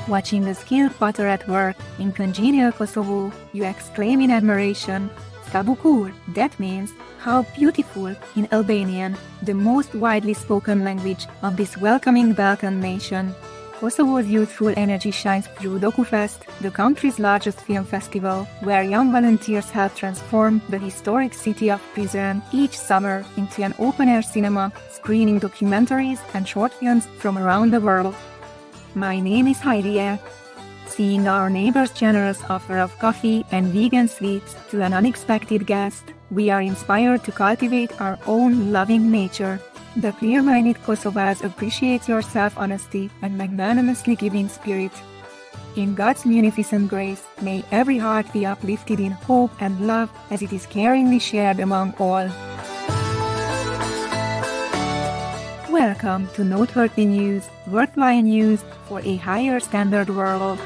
Watching the skilled potter at work in congenial Kosovo, you exclaim in admiration, "Sabukur," that means, "how beautiful," in Albanian, the most widely spoken language of this welcoming Balkan nation. Kosovo's youthful energy shines through DokuFest, the country's largest film festival, where young volunteers help transform the historic city of Prizren each summer into an open-air cinema, screening documentaries and short films from around the world. My name is Heidi Ek. Seeing our neighbor's generous offer of coffee and vegan sweets to an unexpected guest, we are inspired to cultivate our own loving nature. The clear-minded Kosovars appreciate your self-honesty and magnanimously giving spirit. In God's munificent grace, may every heart be uplifted in hope and love as it is caringly shared among all. Welcome to Noteworthy News, worthwhile news for a higher standard world.